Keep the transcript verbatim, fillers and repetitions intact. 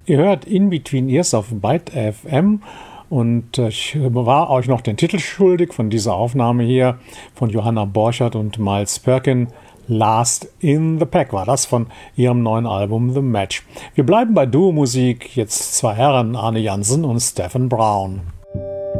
Ihr hört In Between Ears auf Byte F M und ich war euch noch den Titel schuldig von dieser Aufnahme hier von Johanna Borchert und Miles Perkin. Last in the Pack war das von ihrem neuen Album The Match. Wir bleiben bei Duo-Musik, jetzt zwei Herren, Arne Jansen und Stephen Brown.